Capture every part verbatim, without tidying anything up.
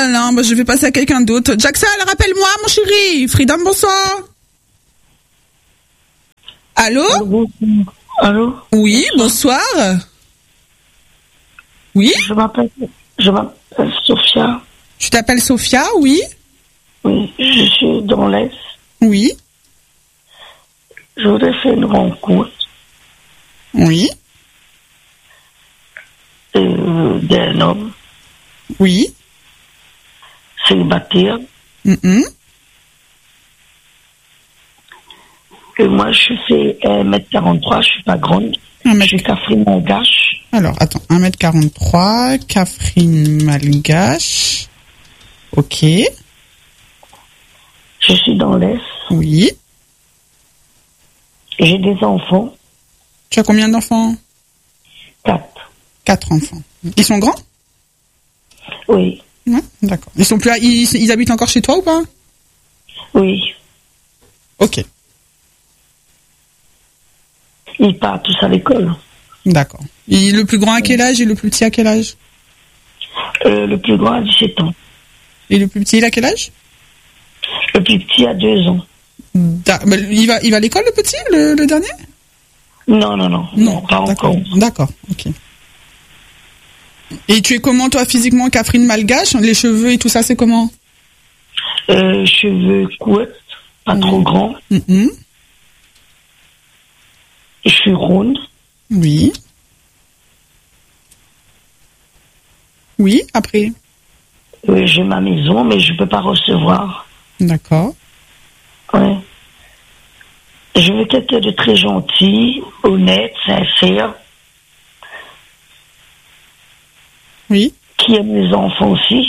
là là, bah, je vais passer à quelqu'un d'autre. Jackson, rappelle-moi, mon chéri. Freedom, bonsoir. Allô? Allô? Allô? Oui, bonsoir. Oui? Je m'appelle, je m'appelle Sophia. Tu t'appelles Sophia, oui? Oui, je suis dans l'Est. Oui. Je voudrais faire une rencontre. Oui. Euh, d'un homme. Oui. Célibataire. Mm-mm. Et moi, je fais un mètre quarante-trois, je suis pas grande. un mètre... Je suis Catherine Malgache. Alors, attends, un mètre quarante-trois, Catherine Malgache. Ok. Je suis dans l'Est. Oui. J'ai des enfants. Tu as combien d'enfants? Quatre. Quatre enfants. Ils sont grands? Oui. Ouais, d'accord. Ils sont plus, à... ils, ils habitent encore chez toi ou pas? Oui. Ok. Ils partent tous à l'école. D'accord. Et le plus grand à quel âge et le plus petit à quel âge? Euh, le plus grand a dix-sept ans. Et le plus petit, il a quel âge? Le plus petit a deux ans. Da... Il va, il va à l'école, le petit, le, le dernier? Non, non, non. Non, pas encore. D'accord, ok. Et tu es comment, toi, physiquement, Catherine Malgache? Les cheveux et tout ça, c'est comment? euh, Cheveux courts, pas mmh. trop grands. Mmh. Je suis ronde. Oui. Oui, après? Oui, j'ai ma maison, mais je ne peux pas recevoir. D'accord. Ouais. Je veux quelqu'un de très gentil, honnête, sincère. Oui. Qui aime les enfants aussi.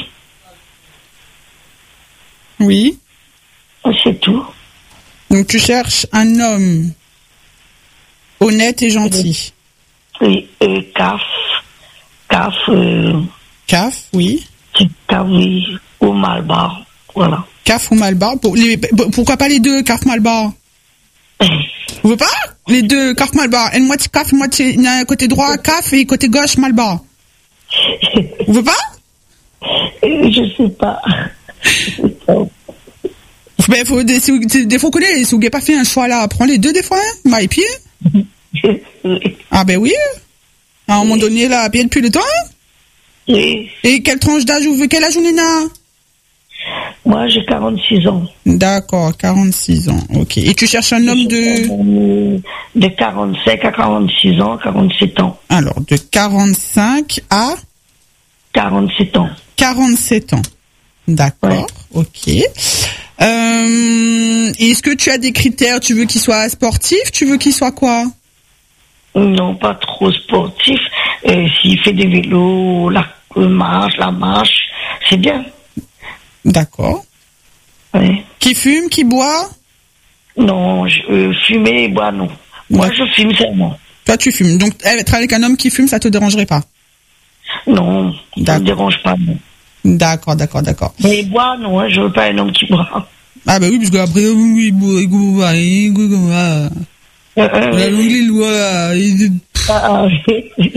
Oui. C'est tout. Donc tu cherches un homme honnête et gentil. Oui, euh, CAF. CAF. Euh, CAF, oui. CAF, oui. Ou Malbar. Voilà. CAF ou Malbar. Pour les, pourquoi pas les deux, CAF, Malbar? Vous voulez pas? Les deux, CAF, Malbar. Une moitié CAF, une moitié, côté droit, CAF et côté gauche, Malbar. Vous voulez pas? Je sais pas. Je sais pas. Mais faut des, des fois connaître, si vous n'avez pas fait un choix là, prends les deux des fois, hein, bah, et puis. Ah ben oui. À un moment donné là, bien depuis le temps. Oui. Et quelle tranche d'âge vous quel âge on est là? Moi j'ai quarante-six ans. D'accord, quarante-six ans, ok. Et tu cherches un homme de... De quarante-cinq à quarante-six ans, quarante-sept ans. Alors, de quarante-cinq à... quarante-sept ans. quarante-sept ans. D'accord, ouais. Ok. Euh, est-ce que tu as des critères? Tu veux qu'il soit sportif? Tu veux qu'il soit quoi? Non, pas trop sportif. Euh, s'il fait des vélos, la marche, la marche, c'est bien. D'accord. Oui. Qui fume, qui boit? Non, je, euh, fumer et boire, non. Moi, ouais. Je fume seulement. Toi, tu fumes. Donc, être avec un homme qui fume, ça te dérangerait pas? Non, ça me dérange pas, non. D'accord, d'accord, d'accord. Mais boire, non, hein, je veux pas un homme qui boit. Ah bah oui, parce qu'après, oui, il boit, il boit, il boit, il boit. La longue les lois. Ah oui.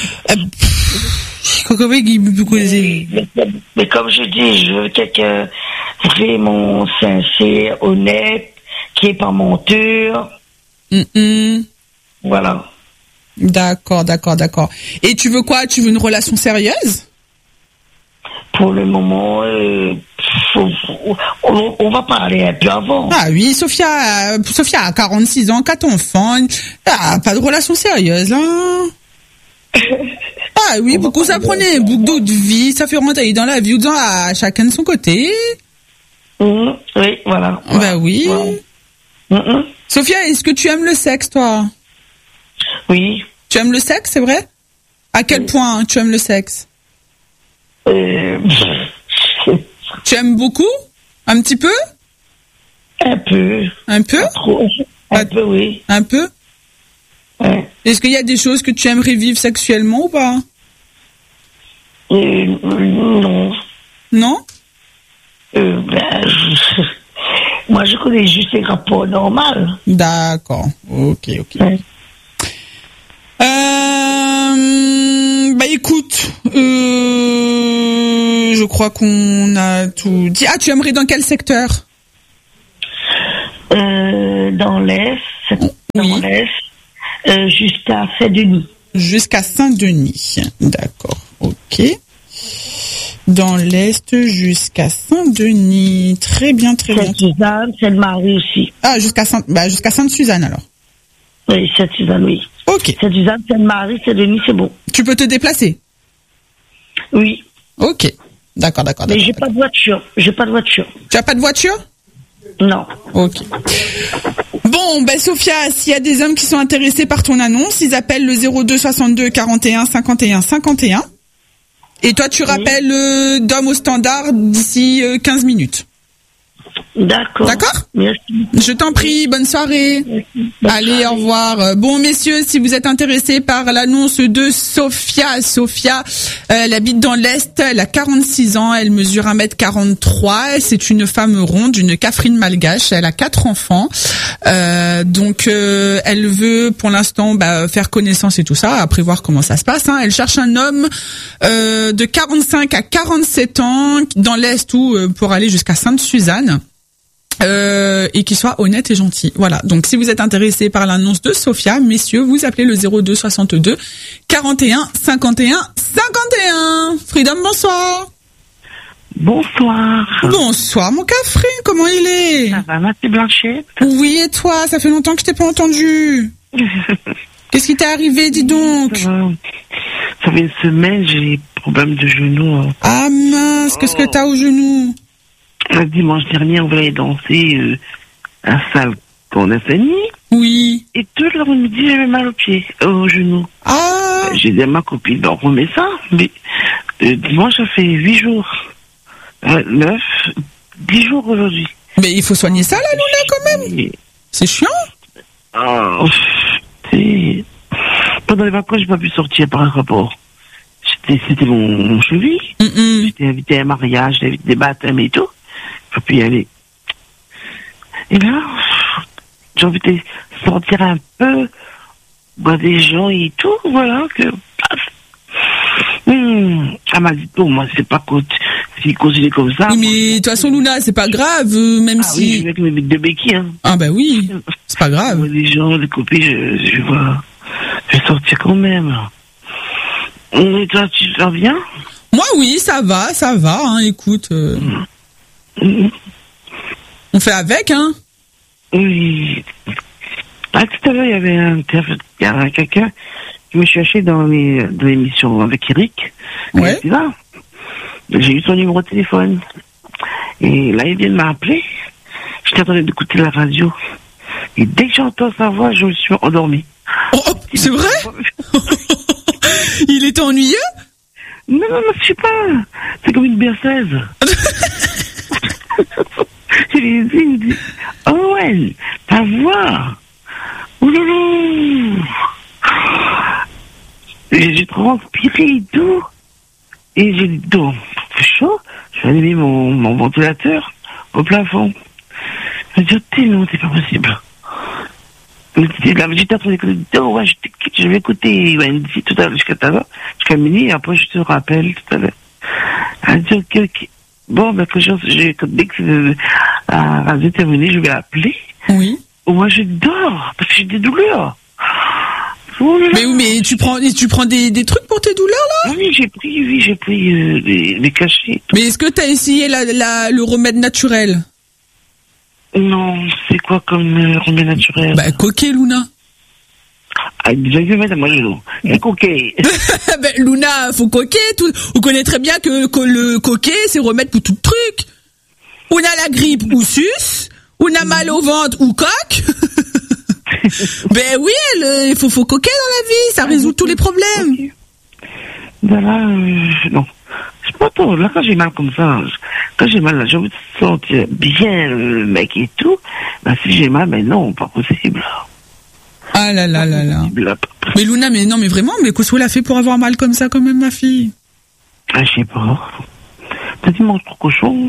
Mais comme je dis, je veux quelqu'un vraiment sincère, honnête, qui est pas menteur. Mm-mm. Voilà. D'accord, d'accord, d'accord. Et tu veux quoi? Tu veux une relation sérieuse? Pour le moment, euh, faut, faut, on, on va parler un peu avant. Ah oui, Sophia, euh, Sophia a quarante-six ans, quatre enfants, ah, pas de relation sérieuse, hein. Ah oui, beaucoup ça prenait, beaucoup d'autres vies, ça fait rentrer dans la vie, dans à chacun de son côté. Mmh, oui, voilà. Bah voilà, oui. Voilà. Mmh. Sophia, est-ce que tu aimes le sexe, toi? Oui. Tu aimes le sexe, c'est vrai? À quel oui. point tu aimes le sexe? Euh... Tu aimes beaucoup? Un petit peu? Un peu. Un peu? Pas trop. Un Pas... peu, oui. Un peu? Ouais. Est-ce qu'il y a des choses que tu aimerais vivre sexuellement ou pas? euh, Non. Non? euh, ben, je... Moi, je connais juste les rapports normaux. D'accord. Ok, ok. Ouais. Euh, bah écoute, euh, je je crois qu'on a tout dit. Ah, tu aimerais dans quel secteur? euh, Dans l'Est, dans Oui. l'Est, euh, jusqu'à Saint-Denis. Jusqu'à Saint-Denis. D'accord. Ok. Dans l'Est jusqu'à Saint-Denis. Très bien, très bien. Sainte-Suzanne, Sainte-Marie aussi. Ah, jusqu'à Saint, bah, jusqu'à Sainte-Suzanne alors. Oui, Sainte-Suzanne, oui. Ok. Sainte-Suzanne, Sainte-Marie, Saint-Denis, c'est bon. Tu peux te déplacer? Oui. Ok. D'accord, d'accord, Mais d'accord. j'ai pas de voiture. J'ai pas de voiture. Tu as pas de voiture? Non. Ok. Bon, ben Sophia, s'il y a des hommes qui sont intéressés par ton annonce, ils appellent le zéro deux soixante-deux quarante et un cinquante et un cinquante et un. Et toi, tu Oui. rappelles euh, d'homme au standard d'ici euh, quinze minutes. D'accord. D'accord? Merci. Je t'en prie, bonne soirée. Merci. Allez, au revoir. Euh, Bon, messieurs, si vous êtes intéressés par l'annonce de Sophia, Sophia, euh, elle habite dans l'Est, elle a quarante-six ans, elle mesure un mètre quarante-trois, c'est une femme ronde, une Catherine malgache, elle a quatre enfants, euh, donc euh, elle veut pour l'instant bah, faire connaissance et tout ça, après voir comment ça se passe. Hein. Elle cherche un homme euh, de quarante-cinq à quarante-sept ans dans l'Est ou euh, pour aller jusqu'à Sainte-Suzanne. Euh, et qui soit honnête et gentil. Voilà. Donc, si vous êtes intéressé par l'annonce de Sophia, messieurs, vous appelez le zéro deux soixante-deux quarante et un cinquante et un cinquante et un. Freedom, bonsoir. Bonsoir. Bonsoir, mon Catherine. Comment il est? Ça va, Mathieu Blanchet? Oui, et toi? Ça fait longtemps que je t'ai pas entendu. Qu'est-ce qui t'est arrivé, dis donc? Ça va. Ça fait une semaine, j'ai des problèmes de genoux. hein. Ah mince, qu'est-ce que t'as au genou? Le dimanche dernier, on voulait aller danser euh, à salle qu'on a fini. Oui. Et tout l'après-midi, j'avais mal aux pieds, euh, aux genoux. Ah, J'ai dit à ma copine, ben, on remet ça. Mais euh, dimanche, ça fait huit jours. Euh, neuf, dix jours aujourd'hui. mais il faut soigner ça, là, Luna, quand même. Et, C'est chiant. oh, c'est... Pendant les vacances, j'ai pas pu sortir par rapport. C'était, c'était mon, mon cheville. Mm-mm. J'étais invité à un mariage, j'étais invité à des baptêmes et tout. J'ai pu y aller. Et là, j'ai envie de sortir un peu, voir des gens et tout, voilà, que... Hum, elle m'a dit, bon, moi, c'est pas côte. S'il continue comme ça... Oui, mais de toute façon, Luna, c'est pas grave, euh, même Ah oui, si... avec mes deux béquilles, hein. Ah bah oui, c'est pas Je grave. vois des gens, des copines, je, je vois... Je vais sortir quand même. Et toi, tu te sens bien? Moi, oui, ça va, ça va, hein, écoute, euh, Hum. on fait avec, hein. Oui. Ah, tout à l'heure, il y avait un, il y a quelqu'un qui me cherchait dans les, dans l'émission avec Eric. Ouais. Et là, j'ai eu son numéro de téléphone. Et là, il vient de m'appeler. J'étais en train d'écouter la radio. Et dès que j'entends sa voix, je me suis endormi. Oh, oh, c'est vrai? Il était ennuyeux? Non, non, non, je sais pas. C'est comme une berceuse. Je lui ai dit, il me dit, oh ouais, ta voix. Ouloulou. Et j'ai transpiré et tout. Et j'ai dit, donc, c'est chaud. Je vais allumer mon, mon ventilateur au plafond. Je me dis, oh, non, c'est pas possible. J'étais en train d'écouter, oh ouais, je, je vais écouter, il m'a dit tout à l'heure jusqu'à tout à l'heure, jusqu'à minuit, et après je te rappelle tout à l'heure. Elle dit, ok, ok. Bon, ben, que je, j'ai, dès que euh, la radio est terminée, je vais l'appeler. Oui. Au moins, je dors, parce que j'ai des douleurs. Oh là là. Mais oui, mais tu prends, tu prends des, des trucs pour tes douleurs, là? Ah oui, j'ai pris, oui, j'ai pris euh, des, des cachets. Mais est-ce que t'as essayé la, la, le remède naturel? Non, c'est quoi comme euh, remède naturel? Bah, coquet, Luna. Ah, déjà, je vais mettre à moi genou. C'est coquet. Ben, Luna, faut coquer, tout. On connaît très bien que, que le coquet, c'est remède pour tout truc. On a la grippe ou suce, on a mal au ventre ou coque. Ben oui, le- il faut, faut coquer dans la vie, ça résout tous les problèmes. Ok. Ben là, euh, non. C'est pas trop. Là, quand j'ai mal comme ça, quand j'ai mal, là, j'ai envie de sentir bien le mec et tout. Ben, si j'ai mal, ben non, pas possible. Ah là là là là. Là, Mais Luna, mais non, mais vraiment, mais qu'est-ce qu'elle a fait pour avoir mal comme ça quand même, ma fille? ah, je sais pas. Peut-être qu'il mange trop cochon.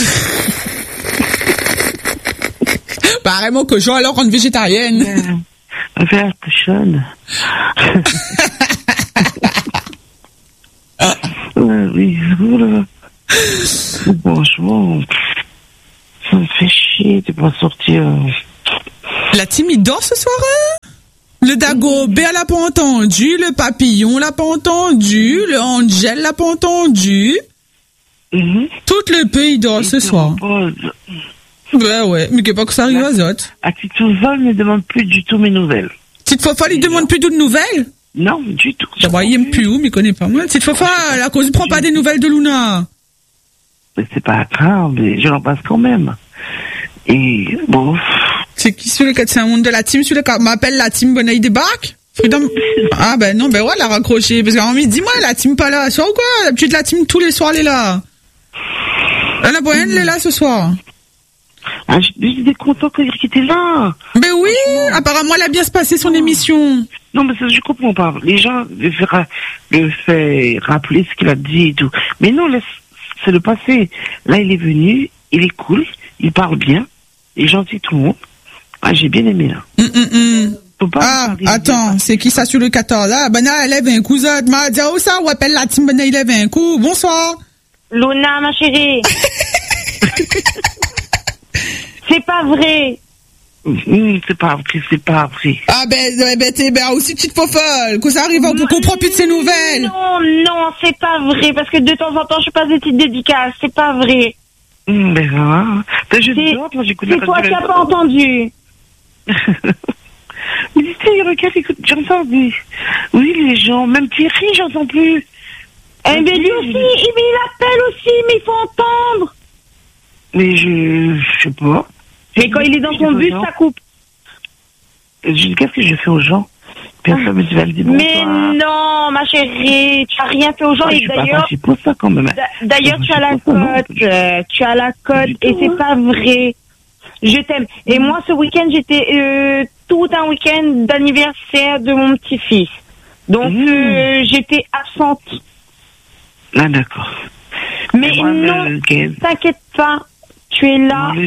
Bah, vraiment cochon, alors rendre végétarienne. Ben, on va faire cochonne. Ouais, oui, voilà. Franchement, ça me fait chier de pas sortir. La team, il dort ce soir, hein? Le Dagobert l'a pas entendu, le Papillon l'a pas entendu, le Angel l'a pas entendu. Mm-hmm. Tout le pays dort il ce soir. Repose. Ben ouais, mais qu'est pas que ça arrive aux autres. À Tite Fofolle ne demande plus du tout mes nouvelles. Tite Fofolle, il demande plus de nouvelles? Non, du tout. D'abord, il aime plus où, mais il connaît pas moi. Tite Fofolle, à cause, il prend pas des nouvelles de Luna. Mais c'est pas grave, mais je l'en passe quand même. Et bon. C'est qui celui le c'est un monde de la team, celui qui m'appelle la team Bonnet débarque? Freedom. Ah ben non, ben ouais, elle a raccroché. Parce qu'elle a envie, dis-moi, la team pas là. Soir ou quoi? D'habitude, la team tous les soirs, elle est là. La Bohème, elle est là ce soir. Ah, j'étais content qu'il était là. Ben oui, apparemment, elle a bien se passer son émission. Non, mais ça, je comprends pas. Les gens le font, le fait rappeler ce qu'il a dit et tout. Mais non, laisse, c'est le passé. Là, il est venu, il est cool, il parle bien, il est gentil tout le monde. Ah, j'ai bien aimé, là. Mm, mm, mm. Ah, attends, c'est qui ça sur le quatorze? Ah, ben là, elle lève un coup, ça. Ma dit, oh, ça, ou appelle la team, ben là, il lève un coup. Bonsoir. Luna, ma chérie. C'est pas vrai. Mmh, c'est pas vrai, c'est pas vrai. Ah ben, ben t'es ben, aussi petite fofolle, que ça arrive, on comprend plus de ces nouvelles. Non, non, c'est pas vrai, parce que de temps en temps, je passe des petites dédicaces, c'est pas vrai. Mmh, ben ça c'est, c'est toi qui n'as pas entendu. Mais dis-tu, regarde, écoute, j'entends des... Oui, les gens, même Thierry, j'entends plus. Eh ben lui aussi, il, il appelle aussi, mais il faut entendre. Mais je... je sais pas. Mais quand il est dans son bus, ça coupe. Qu'est-ce que je fais aux gens? Personne me dit, dit bonsoir. Mais non, ma chérie, tu as rien fait aux gens. Ah, et d'ailleurs, c'est pour ça quand même. D'ailleurs, tu as la cote, euh, tu as la cote, et c'est pas vrai. Je t'aime. Et moi, ce week-end, j'étais euh, tout un week-end d'anniversaire de mon petit-fils. Donc, mmh. euh, j'étais absente. Ah, d'accord. Mais moi, non, t'inquiète pas, tu es là. Moi, le,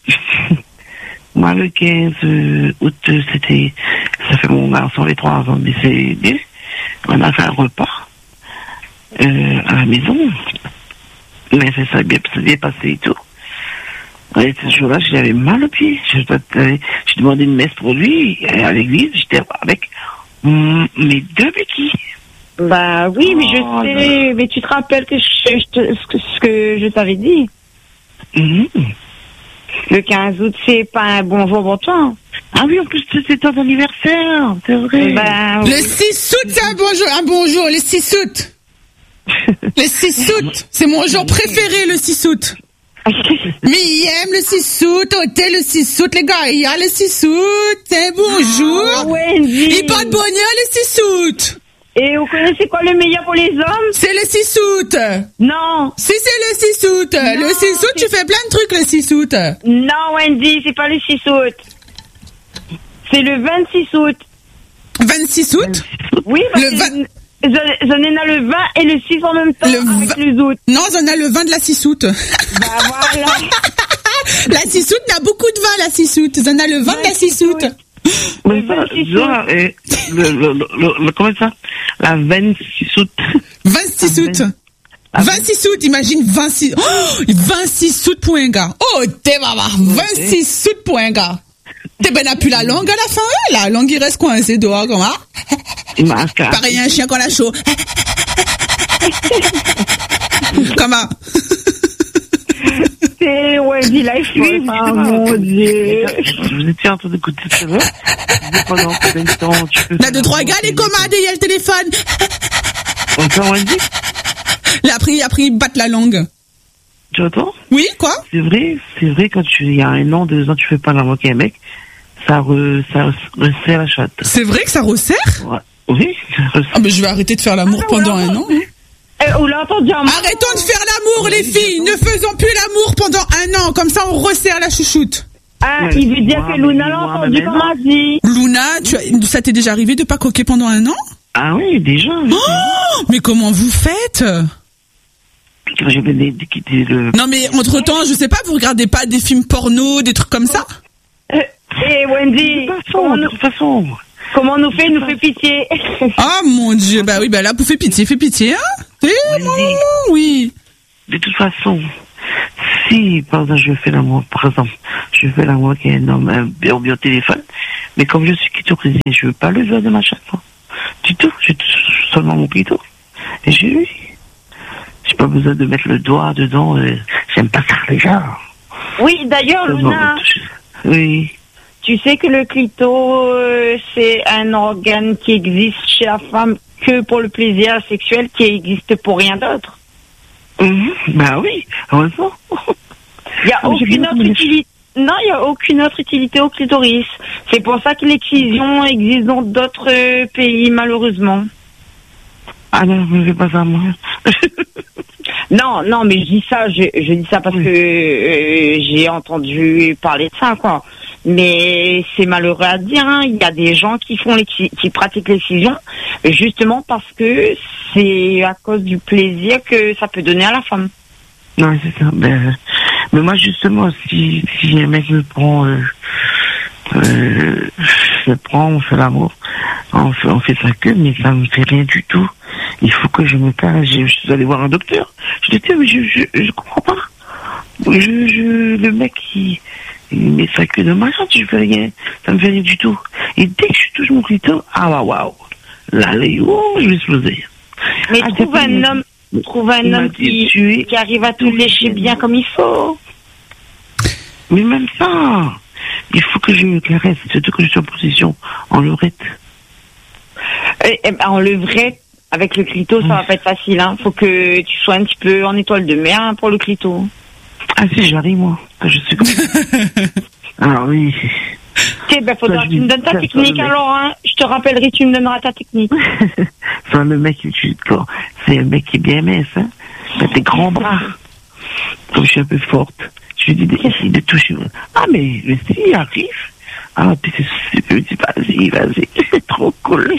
moi, le quinze août, c'était, ça fait mon garçon, les trois ans décédés. On a fait un repas euh, à la maison. Mais ça s'est bien, bien passé et tout. Et ce jour-là, j'avais mal au pied. J'ai demandé une messe pour lui à l'église. J'étais avec mm, mes deux béquilles. Bah oui, mais je oh, sais. Là. Mais tu te rappelles que je, je te, ce, que, ce que je t'avais dit. Mmh. Le quinze août, c'est pas un bon jour pour toi. Ah oui, en plus, c'est ton anniversaire. C'est vrai. Bah, le six août, c'est un bon jour. Un bon jour, le six août. Le six août. C'est mon jour préféré, le six août. Mais il aime le six août, hôtel le six août, les gars, il y a le six août, c'est bonjour. Ah, Wendy. Il porte bonheur le six août. Et vous connaissez quoi le meilleur pour les hommes? C'est le six août. Non. Si c'est le six août. Non, le six août, tu fais plein de trucs le six août. Non, Wendy, c'est pas le six août. C'est le vingt-six août. vingt-six août? Oui, parce le vingt... que... J'en ai le vingt et le six en même temps le avec v... le août. Non, j'en ai le vingt de la six août. Bah voilà. La six août, n'a beaucoup de vin la six août. J'en ai le vingt de la six août. Le vingt-six août. Et le, le, le, le, comment ça? La vingt-six août. vingt-six août. vingt-six août, imagine vingt-six. Oh, vingt-six août pour un gars. Oh, t'es maman. vingt-six août pour un gars. T'es ben, n'a plus la langue à la fin. La langue, il reste coincée dehors, comment? Pareil, un chien qu'on a chaud. Comment? C'est Wendy Life. Oui, oh mon Dieu. Vous étiez en train d'écouter tout à l'heure. Pendant combien de temps tu peux. Là, deux, trois gars, les commandes, il y a le téléphone. Encore Wendy? Là, après, après, ils battent la langue. Tu entends? Oui, quoi? C'est vrai, c'est vrai, quand tu, il y a un an, deux ans, tu fais pas l'amour avec un mec, ça, re, ça resserre la chatte. C'est vrai que ça resserre? Ouais. Oui, ça resserre. Ah, mais je vais arrêter de faire l'amour ah, pendant un an. Hein. Euh, on l'a entendu un Arrêtons de faire l'amour, les filles! Ne faisons plus l'amour pendant un an, comme ça on resserre la chouchoute. Ah, il veut dire que Luna l'a entendu comme a dit. Luna, tu as, ça t'est déjà arrivé de pas coquer pendant un an? Ah oui, déjà. Oh, mais comment vous faites? Le... Non mais entre temps, je sais pas, vous regardez pas des films porno, des trucs comme ça? Eh hey, Wendy, de toute façon, de toute façon. Comment on nous fait, nous fait pitié. Ah mon Dieu, bah oui, bah là, vous faites pitié, fait pitié, hein? Eh, maman, oui. de toute façon, si, par exemple, je fais l'amour, par exemple, je fais l'amour avec un homme un bien au téléphone, mais comme je suis clitorisé, je veux pas le verre de ma chatte, du tout, j'ai seulement mon clito. Et j'ai eu. J'ai pas besoin de mettre le doigt dedans, euh, j'aime pas ça, les gens. Oui, d'ailleurs, Luna, oui. tu sais que le clito, euh, c'est un organe qui existe chez la femme que pour le plaisir sexuel, qui existe pour rien d'autre. Mmh, bah oui, heureusement. Il n'y a aucune autre utilité. Non, il n'y a aucune autre utilité au clitoris. C'est pour ça que l'excision existe dans d'autres euh, pays, malheureusement. Ah non, je ne fais pas ça, moi. Non, non, mais je dis ça, je, je dis ça parce oui. que euh, j'ai entendu parler de ça, quoi. Mais c'est malheureux à dire, hein. Il y a des gens qui font l'exci- qui pratiquent l'excision justement parce que c'est à cause du plaisir que ça peut donner à la femme. Non, c'est ça. Ben, mais moi, justement, si, si un mec me prend, euh, euh, je prends, on fait l'amour, on fait, on fait sa queue, mais ça me fait rien du tout. Il faut que je me cache. Je, je suis allé voir un docteur. Je dis, mais je, je, je comprends pas. Je, je, le mec, il, il met sa queue de ma chatte, je fais rien. Ça me fait rien du tout. Et dès que je touche mon clito, ah waouh, waouh. Là, les, oh, je vais exploser. Mais ah, trouve un homme, trouve un homme qui, qui arrive à tout lécher bien comme il faut. Mais même ça, il faut que je me caresse, surtout que je suis en position en levrette. Eh, eh ben, en levrette, avec le clito, ça va pas être facile, hein. Faut que tu sois un petit peu en étoile de mer, hein, pour le clito. Ah si, j'arrive, moi. Je suis comme Ah oui. Ok, ben faudra que tu me donnes ta technique, alors, hein. Je te rappellerai, tu me donneras ta technique. C'est le mec, c'est un mec qui est bien mince, hein. Il a des grands bras. Comme je suis un peu forte. Je lui dis d'essayer de toucher. Ah, mais, mais si, il arrive. Ah, puis c'est super, vas-y, vas-y. C'est trop cool.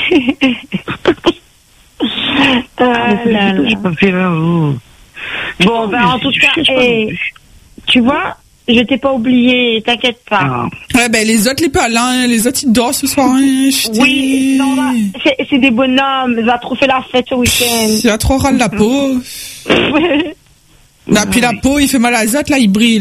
Ah, là, là. Bon, ben, en tout cas, et, tu vois, je t'ai pas oublié, t'inquiète pas. Ah. Ouais, ben, les autres, les palins, les autres, ils dorment ce soir, hein. Oui, non, là, c'est, c'est des bonhommes, ils ont trop fait la fête ce week-end. Il a trop ras de la peau. Là, puis la peau, il fait mal à la zotte, là, il brille.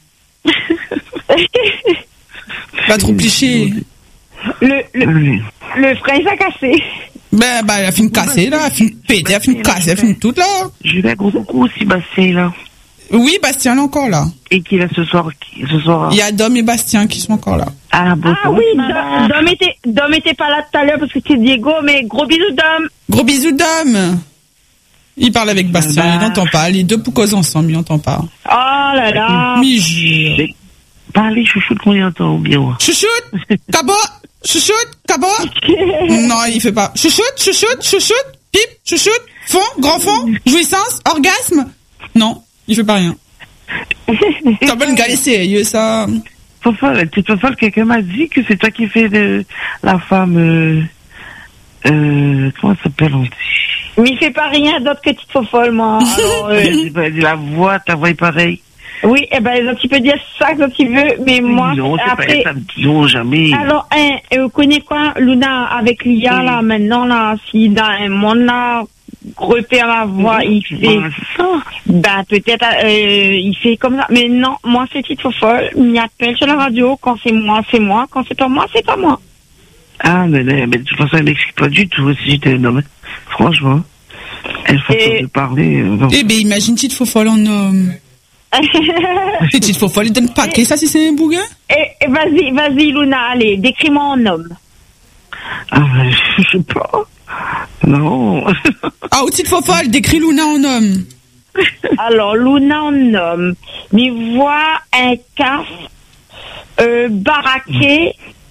Pas trop cliché. Le, le, le frein, il s'est cassé. Ben, ben, elle a fini de casser, là. Elle a fini de péter, elle a fini de casser, elle a fini de tout, là. Je vais un gros coucou aussi, Bastien, là. Oui, Bastien, là, encore, là. Et qui est là ce soir, ce soir? Il y a Dom et Bastien qui sont encore là. Ah, bon, ah oui, Dom, Dom était, Dom était pas là tout à l'heure parce que c'est Diego, mais gros bisous, Dom. Gros bisous, Dom. Il parle avec Bastien, bah. Il n'entend pas. Les deux pour cause ensemble, il n'entend pas. Oh là là. Mais jure. Parlez, chouchoute, qu'on y entend, bien. Chouchoute, cabot, chouchoute, cabot. Non, il fait pas. Chouchoute, chouchoute, chouchoute, pipe, chouchoute, fond, grand fond, jouissance, orgasme. Non, il fait pas rien. T'as pas une galère sérieux, ça. Fofol, tu te Fofol, quelqu'un m'a dit que c'est toi qui fais de la femme, euh, euh, comment ça s'appelle, on dit? Mais il fait pas rien d'autre que petite fofolle, moi. Alors, euh... la voix, ta voix est pareille. Oui, eh ben, tu peux dire ça quand tu veux, mais moi, non, c'est après... pas ça, non, jamais. Alors, hein, vous connaissez quoi, Luna, avec l'I A, oui. Là, maintenant, là, si dans un monde, là, repère la voix, oui, il fait... Ça. Ben, peut-être, euh, il fait comme ça. Mais non, moi, c'est petite fofolle, il m'appelle sur la radio, quand c'est moi, c'est moi, quand c'est pas moi, c'est pas moi. Ah, mais, mais, mais de toute façon, elle m'explique pas du tout si j'étais un homme. Franchement, elle façon Et... de parler... Euh, eh ben, imagine petite fofolle en homme. Petite fofolle, il donne pas que ça si c'est un bougain. Et, et vas-y, vas-y Luna, allez, décris-moi en homme. Ah, je sais pas. Non. Ah, petite fofolle, décris Luna en homme. Alors, Luna en homme. Il voit un caf euh, baraqué,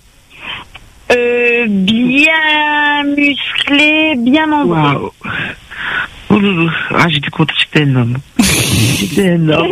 euh, bien musclé, bien mangé. Wow. Ah, j'étais content, j'étais un homme. J'étais un homme.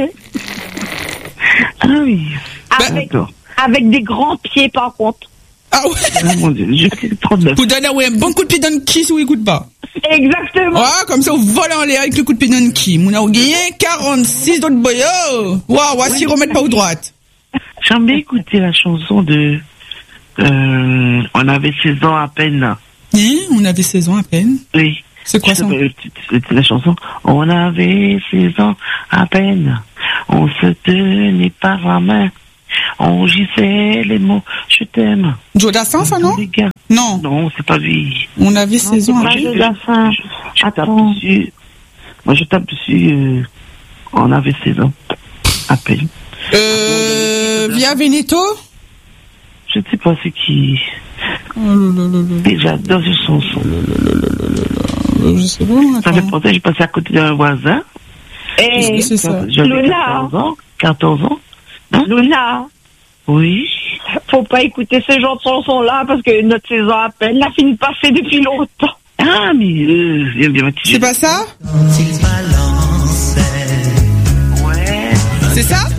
Ah oui. Avec, avec des grands pieds, par contre. Ah ouais. Ah mon Dieu, j'ai fait trente-neuf. Vous donnez ouais, un bon coup de pied dans le kiss ou écoute pas. Exactement. Ouais, comme ça, on vole en l'air avec le coup de pied dans le kiss. On a gagné quarante-six d'autres boyaux. Waouh, voici, ouais, remettre pas aux droites. J'aime bien écouter la chanson de, euh, on avait seize ans à peine. Hein, on avait seize ans à peine. Oui. C'est quoi ça? C'était la chanson. On avait seize ans à peine. On se tenait par la main. On gissait les mots. Je t'aime. Joe Dassin, ça, non? Non. Non, c'est pas lui. On avait seize ans. Pas Joe Dassin. Je tape dessus. Moi, je tape dessus. Euh, on avait seize ans à peine. Euh, Via Veneto? Je ne sais pas c'est qui. Oh là là là là. Mais j'adore ce chanson. Je sais pas. Ça fait penser, j'ai passé à côté d'un voisin. Eh, c'est ça. J'avais Luna. quatorze ans. quatorze ans. Hein? Luna, Oui. faut pas écouter ce genre de chansons-là parce que notre saison à peine n'a fini pas fait depuis longtemps. Ah, mais euh, viens, viens, C'est pas ça? Ouais. C'est ça?